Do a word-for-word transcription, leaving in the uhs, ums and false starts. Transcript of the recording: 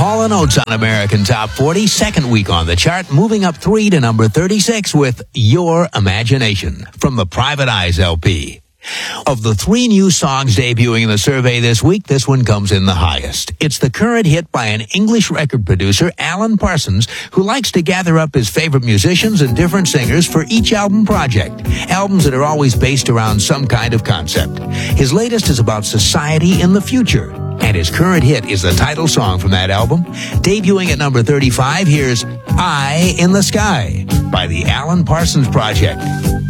Hall and Oates on American Top forty, second week on the chart, moving up three to number thirty-six with Your Imagination from the Private Eyes L P. Of the three new songs debuting in the survey this week, this one comes in the highest. It's the current hit by an English record producer, Alan Parsons, who likes to gather up his favorite musicians and different singers for each album project, albums that are always based around some kind of concept. His latest is about society in the future, and his current hit is the title song from that album. Debuting at number thirty-five, here's Eye in the Sky by the Alan Parsons Project.